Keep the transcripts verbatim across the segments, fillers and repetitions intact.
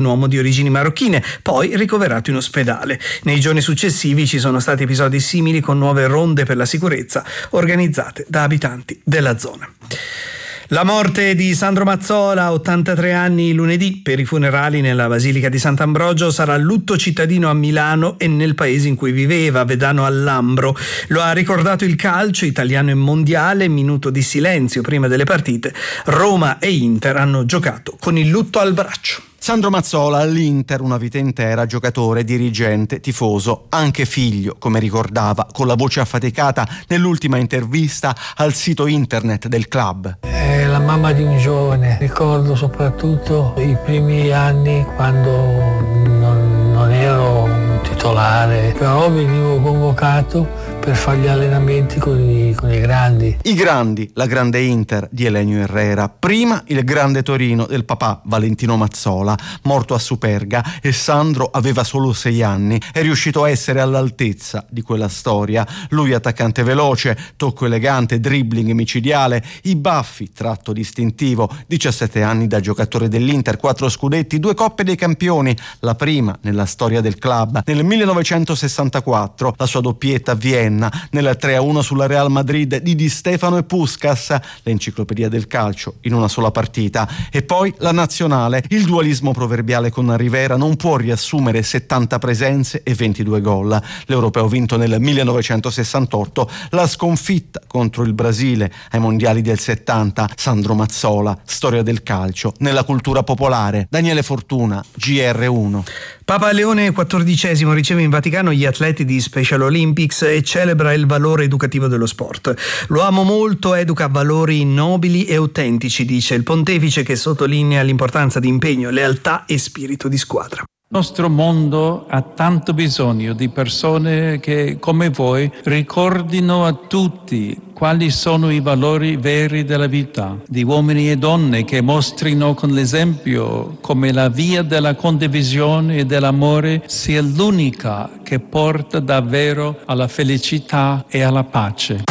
un uomo di origini marocchine, poi ricoverato in ospedale. Nei giorni successivi ci sono stati episodi simili con nuove ronde per la sicurezza organizzate da abitanti della zona. La morte di Sandro Mazzola, ottantatré anni, lunedì. Per i funerali nella Basilica di Sant'Ambrogio sarà lutto cittadino a Milano e nel paese in cui viveva, Vedano al Lambro. Lo ha ricordato il calcio italiano e mondiale, minuto di silenzio prima delle partite. Roma e Inter hanno giocato con il lutto al braccio. Sandro Mazzola all'Inter, una vita intera, giocatore, dirigente, tifoso, anche figlio, come ricordava con la voce affaticata nell'ultima intervista al sito internet del club. È la mamma di un giovane, ricordo soprattutto i primi anni quando non, non ero un titolare, però venivo convocato per fare gli allenamenti con i, con i grandi. I grandi, la grande Inter di Elenio Herrera, prima il grande Torino del papà Valentino Mazzola, morto a Superga, e Sandro aveva solo sei anni, è riuscito a essere all'altezza di quella storia. Lui attaccante veloce, tocco elegante, dribbling micidiale, i baffi, tratto distintivo, diciassette anni da giocatore dell'Inter, quattro scudetti, due coppe dei campioni, la prima nella storia del club. Nel millenovecentosessantaquattro la sua doppietta a Vienna, nel tre a uno sulla Real Madrid di Di Stefano e Puskás, l'enciclopedia del calcio in una sola partita, e poi la nazionale. Il dualismo proverbiale con Rivera non può riassumere settanta presenze e ventidue gol. L'europeo vinto nel millenovecentosessantotto, la sconfitta contro il Brasile ai mondiali del settanta. Sandro Mazzola, storia del calcio nella cultura popolare. Daniele Fortuna, G R uno. Papa Leone quattordicesimo riceve in Vaticano gli atleti di Special Olympics e celebra il valore educativo dello sport. Lo amo molto, educa valori nobili e autentici, dice il pontefice, che sottolinea l'importanza di impegno, lealtà e spirito di squadra. Il nostro mondo ha tanto bisogno di persone che, come voi, ricordino a tutti quali sono i valori veri della vita, di uomini e donne che mostrino con l'esempio come la via della condivisione e dell'amore sia l'unica che porta davvero alla felicità e alla pace.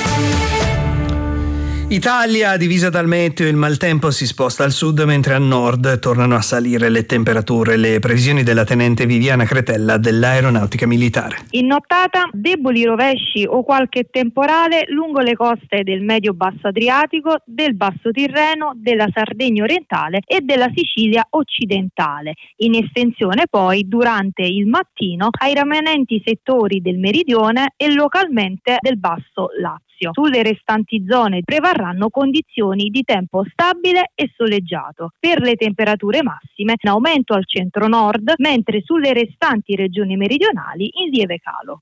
Italia divisa dal meteo, il maltempo si sposta al sud mentre a nord tornano a salire le temperature. Le previsioni della tenente Viviana Cretella dell'Aeronautica Militare. In nottata deboli rovesci o qualche temporale lungo le coste del medio-basso Adriatico, del Basso Tirreno, della Sardegna orientale e della Sicilia occidentale. In estensione poi durante il mattino ai rimanenti settori del meridione e localmente del Basso Lazio. Sulle restanti zone prevarranno condizioni di tempo stabile e soleggiato. Per le temperature massime in aumento al centro-nord, mentre sulle restanti regioni meridionali in lieve calo.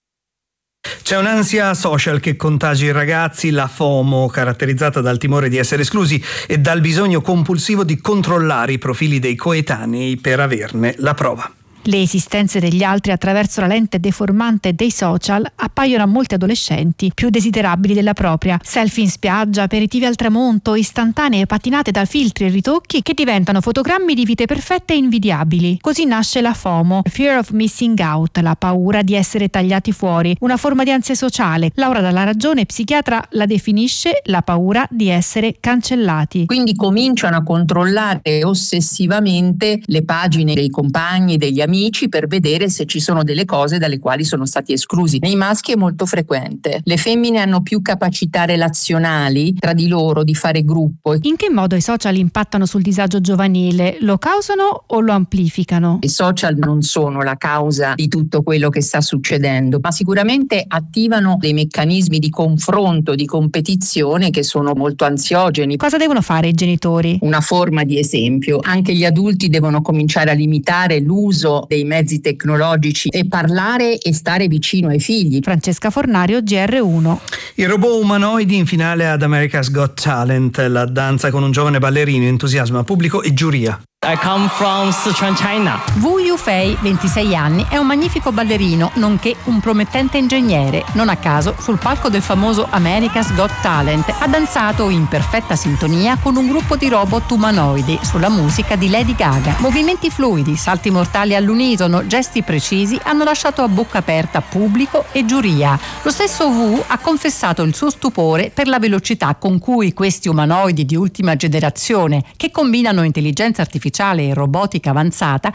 C'è un'ansia social che contagia i ragazzi, la FOMO, caratterizzata dal timore di essere esclusi e dal bisogno compulsivo di controllare i profili dei coetanei per averne la prova. Le esistenze degli altri attraverso la lente deformante dei social appaiono a molti adolescenti più desiderabili della propria. Selfie in spiaggia, aperitivi al tramonto, istantanee patinate da filtri e ritocchi che diventano fotogrammi di vite perfette e invidiabili. Così nasce la FOMO, Fear of Missing Out, la paura di essere tagliati fuori, una forma di ansia sociale. Laura Dalla Ragione, psichiatra, la definisce la paura di essere cancellati. Quindi cominciano a controllare ossessivamente le pagine dei compagni, degli amici, per vedere se ci sono delle cose dalle quali sono stati esclusi. Nei maschi è molto frequente. Le femmine hanno più capacità relazionali tra di loro, di fare gruppo. In che modo i social impattano sul disagio giovanile? Lo causano o lo amplificano? I social non sono la causa di tutto quello che sta succedendo, ma sicuramente attivano dei meccanismi di confronto, di competizione che sono molto ansiogeni. Cosa devono fare i genitori? Una forma di esempio. Anche gli adulti devono cominciare a limitare l'uso dei mezzi tecnologici e parlare e stare vicino ai figli. Francesca Fornario, G R uno. I robot umanoidi in finale ad America's Got Talent, la danza con un giovane ballerino entusiasma pubblico e giuria. I come from Sichuan, China. Wu Yufei, ventisei anni, è un magnifico ballerino, nonché un promettente ingegnere. Non a caso, sul palco del famoso America's Got Talent, ha danzato in perfetta sintonia con un gruppo di robot umanoidi sulla musica di Lady Gaga. Movimenti fluidi, salti mortali all'unisono, gesti precisi hanno lasciato a bocca aperta pubblico e giuria. Lo stesso Wu ha confessato il suo stupore per la velocità con cui questi umanoidi di ultima generazione, che combinano intelligenza artificiale e robotica avanzata,